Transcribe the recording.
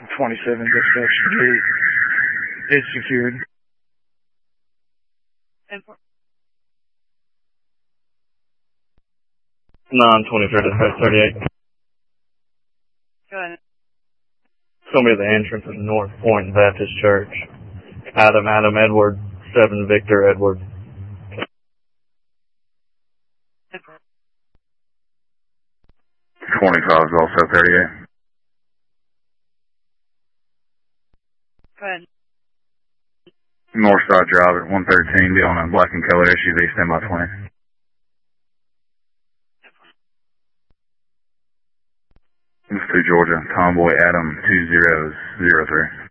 927 dispatch to gate. It's secured. 923 dispatch 38. Go ahead. It's going to be the entrance of North Point Baptist Church. Adam, Edward, 7 Victor, Edward. 25 is also 38. Go ahead. Northside Drive at 113, be on a black and color SUV, stand by 20. This is to Georgia, Tomboy Adam 2003.